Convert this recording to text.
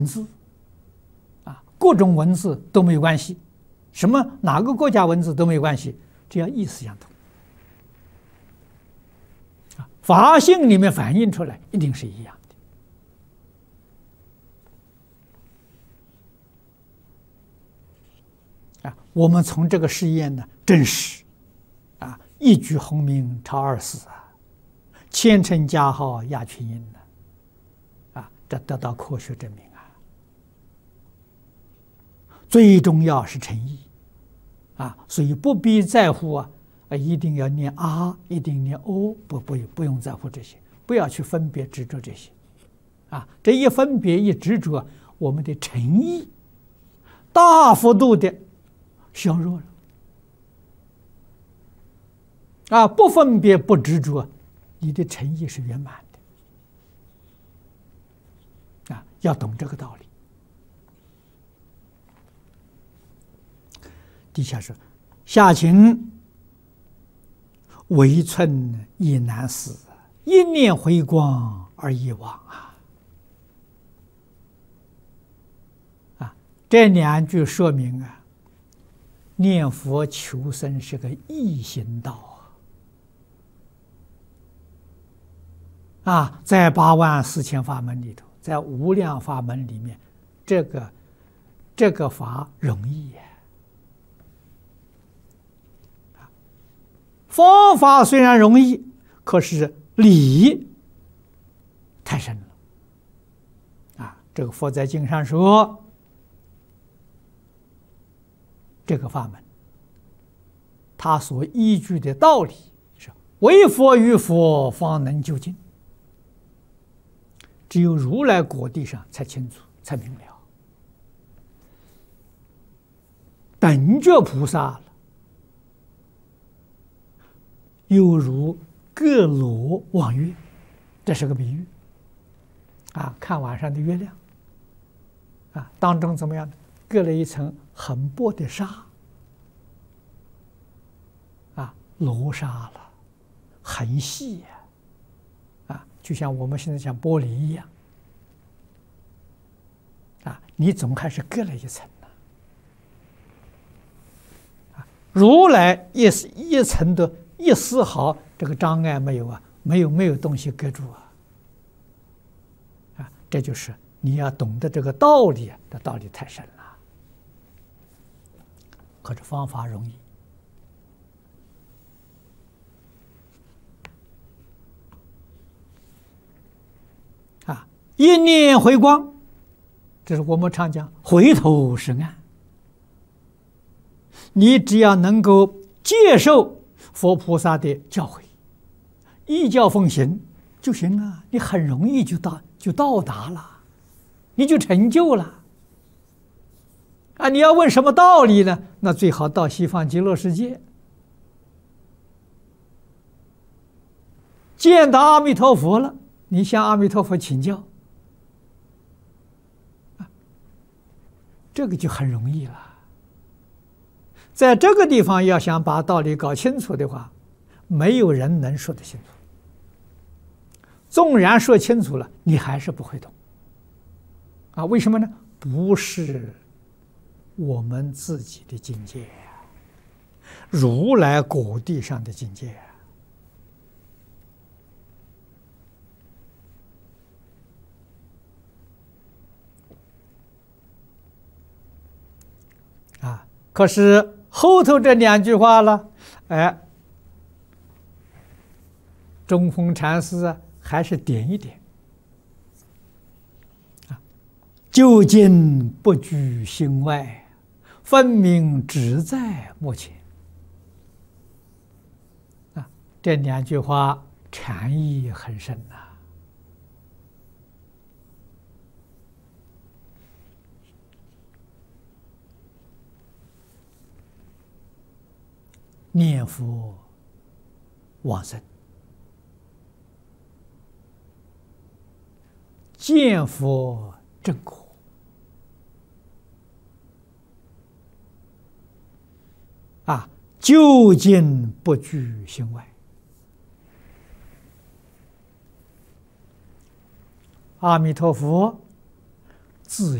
字啊，各种文字都没有关系，哪个国家文字都没有关系，只要意思相同。法性里面反映出来一定是一样的我们从这个试验呢证实一举鸿名超二世千乘加号压群英这得到科学证明最重要是诚意所以不必在乎一定要念一定念不用在乎这些，不要去分别执着这些这一分别一执着，我们的诚意大幅度的削弱了不分别不执着，你的诚意是圆满的要懂这个道理。底下说下情为寸亦难思，一念回光而已往这两句说明念佛求生是个易行道在84000法门里头，在无量法门里面，这个法容易方法虽然容易，可是理太深了这个佛在经上说，这个法门他所依据的道理是唯佛与佛方能究竟，只有如来果地上才清楚才明了，等觉菩萨了犹如各罗望月，这是个比喻看晚上的月亮当中怎么样呢？隔了一层很薄的纱罗纱了，很细就像我们现在讲玻璃一样你总还是隔了一层如来一层的一丝毫这个障碍没有没有东西隔住这就是你要懂得这个道理这道理太深了，可是方法容易一念回光，这是我们常讲回头是岸，你只要能够接受佛菩萨的教诲，依教奉行就行了，你很容易就到达了，你就成就了你要问什么道理呢？那最好到西方极乐世界，见到阿弥陀佛了，你向阿弥陀佛请教这个就很容易了。在这个地方要想把道理搞清楚的话，没有人能说得清楚，纵然说清楚了，你还是不会懂为什么呢？不是我们自己的境界如来果地上的境界可是后头这两句话了中峰禅师还是点一点究竟不居心外，分明只在目前这两句话禅意很深念佛往生，见佛正果究竟不居心外。阿弥陀佛自